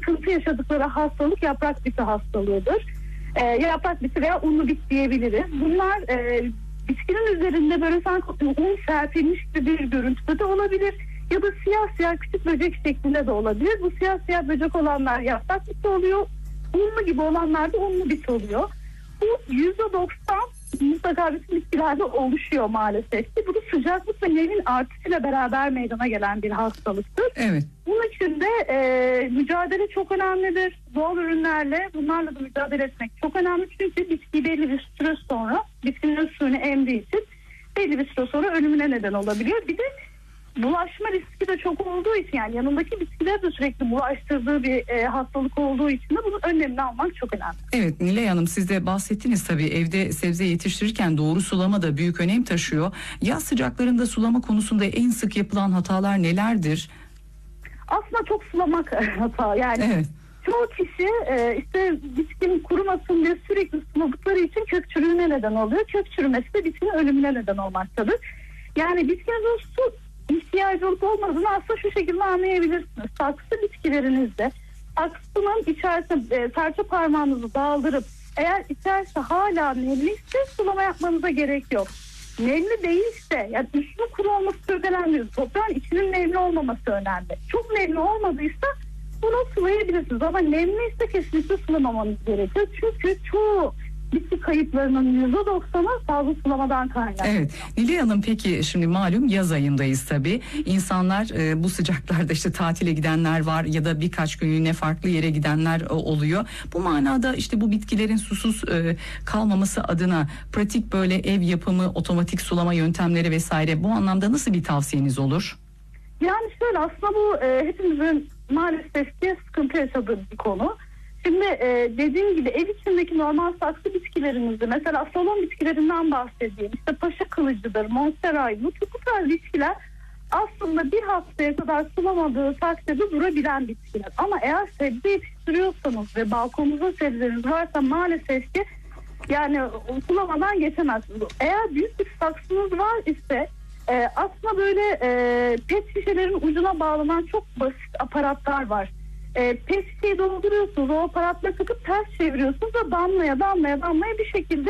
sıkıntı yaşadıkları hastalık yaprak biti hastalığıdır. Yaprak biti veya unlu bit diyebiliriz. Bunlar bitkinin üzerinde böyle sanki un serpilmiş gibi bir görüntüde de olabilir. Ya da siyah siyah küçük böcek şeklinde de olabilir. Bu siyah siyah böcek olanlar yaprak biti oluyor. Unlu gibi olanlar da unlu bit oluyor. Bu %90 mutlaka bütün bitkilerde oluşuyor maalesef ki. Bu da sıcaklık ve nemin artışıyla beraber meydana gelen bir hastalıktır. Evet. Bunun için de mücadele çok önemlidir. Doğal ürünlerle bunlarla da mücadele etmek çok önemli. Çünkü bitki belli bir süre sonra bitkinin suyunu emdiği için belli bir süre sonra ölümüne neden olabiliyor. Bir de bulaşma riski de çok olduğu için, yani yanındaki bitkiler de sürekli bulaştırdığı bir hastalık olduğu için de bunun önlemini almak çok önemli. Evet Nilay Hanım, siz de bahsettiniz tabii, evde sebze yetiştirirken doğru sulama da büyük önem taşıyor. Yaz sıcaklarında sulama konusunda en sık yapılan hatalar nelerdir? Aslında çok sulamak hata yani. Evet. Çoğu kişi işte bitkinin kurumasın diye sürekli suladıkları için kök çürüğüne neden oluyor. Kök çürümesi de bitkinin ölümüne neden olmaktadır. Yani bitkinin su ihtiyacı olup olmadığını aslında şu şekilde anlayabilirsiniz. Saksı bitkilerinizde saksının içerisine serçe parmağınızı daldırıp eğer içerisi hala nemliyse sulama yapmanıza gerek yok. Nemli değilse, yani üstünün kuru olması çok önemli. Toprağın içinin nemli olmaması önemli. Çok nemli olmadıysa bunu sulayabilirsiniz ama nemliyse kesinlikle sulamamanız gerekiyor. Çünkü çoğu bitki kayıplarının %90'ı fazla sulamadan kaynaklı. Evet. Nilay Hanım, peki şimdi malum yaz ayındayız tabii. İnsanlar bu sıcaklarda işte tatile gidenler var ya da birkaç günlüğüne farklı yere gidenler oluyor. Bu manada işte bu bitkilerin susuz kalmaması adına pratik böyle ev yapımı otomatik sulama yöntemleri vesaire, bu anlamda nasıl bir tavsiyeniz olur? Yani şöyle, aslında bu hepimizin maalesef ki sıkıntı yaşadığı bir konu. Şimdi dediğim gibi ev içindeki normal saksı bitkilerimizde, mesela salon bitkilerinden bahsedeyim. İşte paşa kılıcıdır, monstera, bu tarz bitkiler aslında bir haftaya kadar sulamadığı takdirde durabilen bitkiler. Ama eğer sebze yetiştiriyorsanız ve balkonunuzda sebzeleriniz varsa maalesef ki yani sulamadan geçemezsiniz. Eğer büyük bir saksınız var ise aslında böyle pet şişelerin ucuna bağlanan çok basit aparatlar var. Pet şişeyi dolduruyorsunuz, o aparatla takıp ters çeviriyorsunuz ve damlaya bir şekilde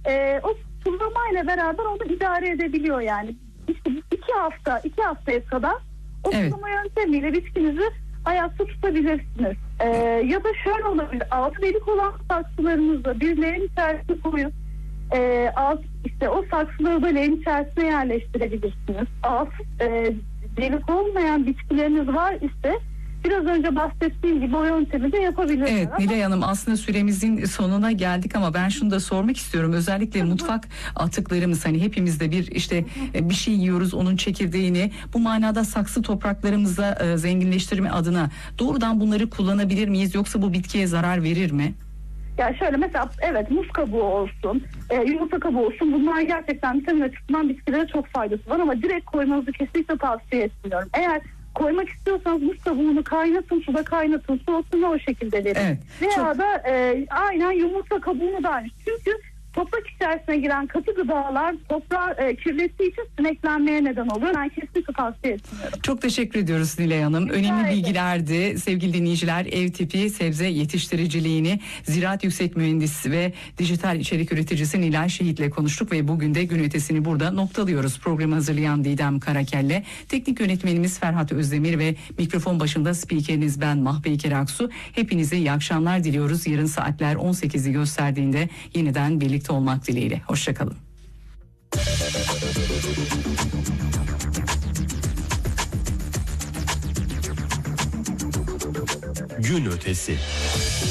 o sulamayla beraber onu idare edebiliyor yani. İşte iki haftaya kadar o sulama yöntemiyle bitkinizi ayakta tutabilirsiniz. Ya da şöyle olabilir, altı delik olan saksılarınızda bir leğen içerisine koyup işte o saksıları da leğen içerisine yerleştirebilirsiniz. Altı delik olmayan bitkileriniz var ise biraz önce bahsettiğim gibi o yöntemi de yapabilirsiniz. Evet Nilay Hanım, aslında süremizin sonuna geldik ama ben şunu da sormak istiyorum. Özellikle mutfak atıklarımız, hani hepimiz de bir şey yiyoruz, onun çekirdeğini bu manada saksı topraklarımıza zenginleştirme adına doğrudan bunları kullanabilir miyiz, yoksa bu bitkiye zarar verir mi? Ya şöyle, mesela evet, muz kabuğu olsun, yumurta kabuğu olsun, bunlar gerçekten vitamin açısından bitkilere çok faydası var ama direkt koymanızı kesinlikle tavsiye etmiyorum. Eğer koymak istiyorsanız muz kabuğunu kaynatın, suda kaynatın, soğutun ve o şekilde verin. Evet, veya da aynen yumurta kabuğunu da aynı. Çünkü toprak içerisine giren katı gıdalar toprağı kirlettiği için sineklenmeye neden oluyor. Ben kesinlikle tavsiye etmiyorum. Çok teşekkür ediyoruz Nilay Hanım. Önemli bilgilerdi. Sevgili dinleyiciler, ev tipi sebze yetiştiriciliğini Ziraat Yüksek Mühendisi ve dijital içerik üreticisi Nilay Şehit'le konuştuk ve bugün de gün ötesini burada noktalıyoruz. Programı hazırlayan Didem Karakelle, teknik yönetmenimiz Ferhat Özdemir ve mikrofon başında spikeriniz ben Mahpeyker Aksu. Hepinize iyi akşamlar diliyoruz. Yarın saatler 18'i gösterdiğinde yeniden birlikte olmak dileğiyle. Hoşçakalın. Gün ötesi.